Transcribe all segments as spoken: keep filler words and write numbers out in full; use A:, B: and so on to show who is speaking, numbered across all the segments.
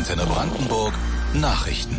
A: Antenne Brandenburg Nachrichten.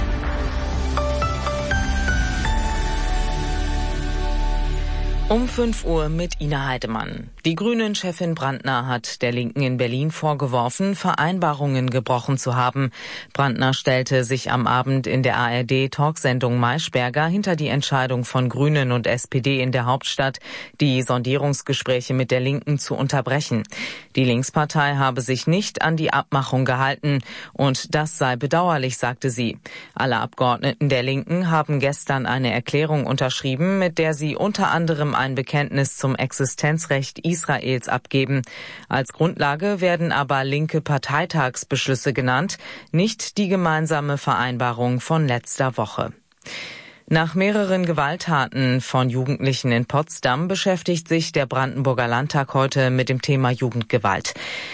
B: Um fünf Uhr mit Ina Heidemann. Die Grünen-Chefin Brandner hat der Linken in Berlin vorgeworfen, Vereinbarungen gebrochen zu haben. Brandner stellte sich am Abend in der A R D-Talksendung Maischberger hinter die Entscheidung von Grünen und S P D in der Hauptstadt, die Sondierungsgespräche mit der Linken zu unterbrechen. Die Linkspartei habe sich nicht an die Abmachung gehalten und das sei bedauerlich, sagte sie. Alle Abgeordneten der Linken haben gestern eine Erklärung unterschrieben, mit der sie unter anderem ein Bekenntnis zum Existenzrecht Israels abgeben. Als Grundlage werden aber linke Parteitagsbeschlüsse genannt, nicht die gemeinsame Vereinbarung von letzter Woche. Nach mehreren Gewalttaten von Jugendlichen in Potsdam beschäftigt sich der Brandenburger Landtag heute mit dem Thema Jugendgewalt.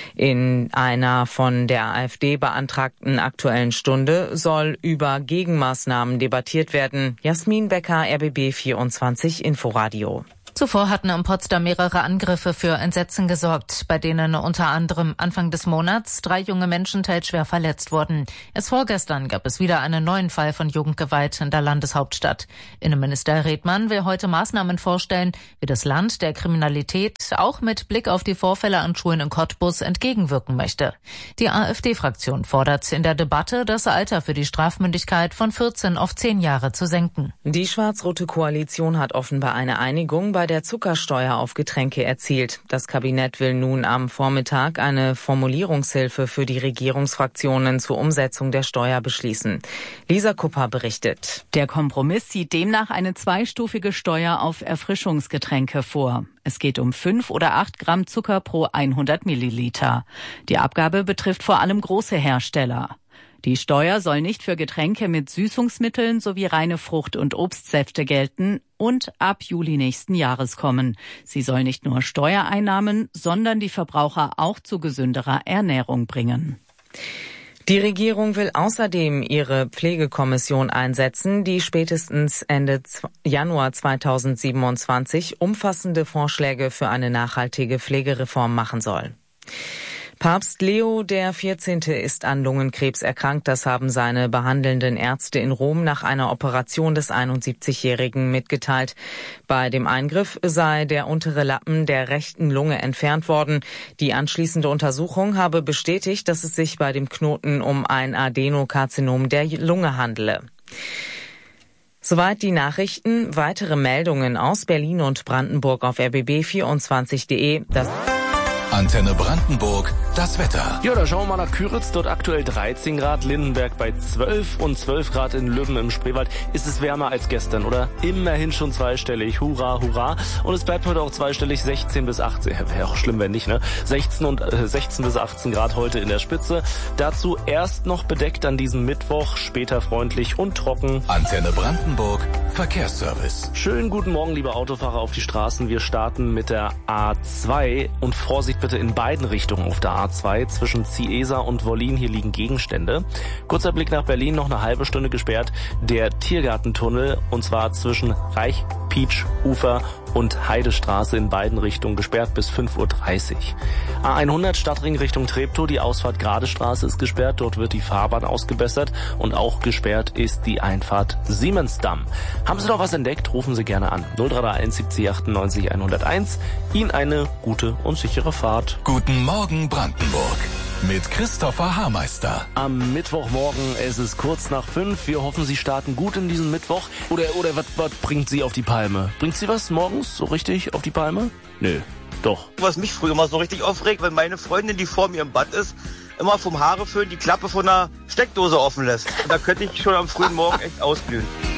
B: In einer von der AfD beantragten Aktuellen Stunde soll über Gegenmaßnahmen debattiert werden. Jasmin Becker, R B B vierundzwanzig Inforadio.
C: Zuvor hatten in Potsdam mehrere Angriffe für Entsetzen gesorgt, bei denen unter anderem Anfang des Monats drei junge Menschen teils schwer verletzt wurden. Erst vorgestern gab es wieder einen neuen Fall von Jugendgewalt in der Landeshauptstadt. Innenminister Redmann will heute Maßnahmen vorstellen, wie das Land der Kriminalität auch mit Blick auf die Vorfälle an Schulen in Cottbus entgegenwirken möchte. Die AfD-Fraktion fordert in der Debatte, das Alter für die Strafmündigkeit von vierzehn auf zehn Jahre zu senken.
B: Die schwarz-rote Koalition hat offenbar eine Einigung bei der Zuckersteuer auf Getränke erzielt. Das Kabinett will nun am Vormittag eine Formulierungshilfe für die Regierungsfraktionen zur Umsetzung der Steuer beschließen. Lisa Kupper berichtet.
D: Der Kompromiss sieht demnach eine zweistufige Steuer auf Erfrischungsgetränke vor. Es geht um fünf oder acht Gramm Zucker pro hundert Milliliter. Die Abgabe betrifft vor allem große Hersteller. Die Steuer soll nicht für Getränke mit Süßungsmitteln sowie reine Frucht- und Obstsäfte gelten und ab Juli nächsten Jahres kommen. Sie soll nicht nur Steuereinnahmen, sondern die Verbraucher auch zu gesünderer Ernährung bringen.
B: Die Regierung will außerdem ihre Pflegekommission einsetzen, die spätestens Ende Januar zweitausendsiebenundzwanzig umfassende Vorschläge für eine nachhaltige Pflegereform machen soll. Papst Leo der vierzehnte ist an Lungenkrebs erkrankt. Das haben seine behandelnden Ärzte in Rom nach einer Operation des einundsiebzigjährigen mitgeteilt. Bei dem Eingriff sei der untere Lappen der rechten Lunge entfernt worden. Die anschließende Untersuchung habe bestätigt, dass es sich bei dem Knoten um ein Adenokarzinom der Lunge handele. Soweit die Nachrichten. Weitere Meldungen aus Berlin und Brandenburg auf R B B vierundzwanzig punkt de. Das
A: Antenne Brandenburg, das Wetter.
E: Ja, da schauen wir mal nach Küritz, dort aktuell dreizehn Grad, Lindenberg bei zwölf und zwölf Grad in Lübben im Spreewald. Ist es wärmer als gestern, oder? Immerhin schon zweistellig, hurra, hurra. Und es bleibt heute auch zweistellig, sechzehn bis achtzehn, wäre auch schlimm, wenn nicht, ne? sechzehn und äh, sechzehn bis achtzehn Grad heute in der Spitze. Dazu erst noch bedeckt an diesem Mittwoch, später freundlich und trocken.
A: Antenne Brandenburg, Verkehrsservice.
E: Schönen guten Morgen, liebe Autofahrer auf die Straßen. Wir starten mit der A zwei und Vorsicht bitte in beiden Richtungen auf der A zwei zwischen Ciesa und Wollin. Hier liegen Gegenstände. Kurzer Blick nach Berlin, noch eine halbe Stunde gesperrt. Der Tiergartentunnel und zwar zwischen Reich, Pietsch, Ufer und Heidestraße in beiden Richtungen gesperrt bis fünf Uhr dreißig. A hundert Stadtring Richtung Treptow, die Ausfahrt Gradestraße ist gesperrt, dort wird die Fahrbahn ausgebessert und auch gesperrt ist die Einfahrt Siemensdamm. Haben Sie noch was entdeckt? Rufen Sie gerne an. null drei drei eins siebzig achtundneunzig hunderteins. Ihnen eine gute und sichere Fahrt.
A: Guten Morgen Brandenburg mit Christopher Haarmeister.
E: Am Mittwochmorgen, es ist kurz nach fünf. Wir hoffen, Sie starten gut in diesen Mittwoch. Oder, oder was, was bringt Sie auf die Palme? Bringt Sie was morgens so richtig auf die Palme? Nö, doch.
F: Was mich früher immer so richtig aufregt, wenn meine Freundin, die vor mir im Bad ist, immer vom Haareföhn die Klappe von einer Steckdose offen lässt. Und da könnte ich schon am frühen Morgen echt ausglühen.